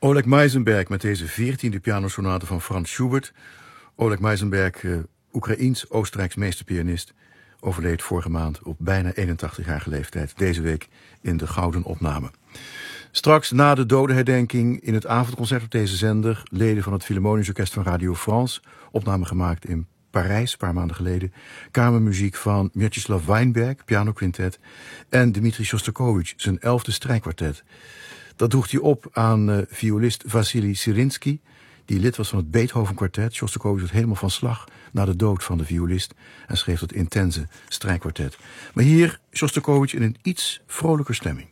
Oleg Meisenberg met deze 14e pianosonate van Franz Schubert. Oleg Meisenberg, Oekraïens-Oostenrijks meesterpianist, overleed vorige maand op bijna 81-jarige leeftijd. Deze week in de Gouden Opname. Straks na de dodenherdenking in het avondconcert op deze zender, leden van het Philharmonisch Orkest van Radio France, opname gemaakt in Parijs, een paar maanden geleden. Kamermuziek van Mstislav Weinberg, pianoquintet, en Dmitri Shostakovich, zijn 11e strijkkwartet. Dat droeg hij op aan violist Vassili Sirinsky, die lid was van het Beethoven-kwartet. Shostakovich was helemaal van slag na de dood van de violist en schreef dat intense strijkkwartet. Maar hier Shostakovich in een iets vrolijker stemming.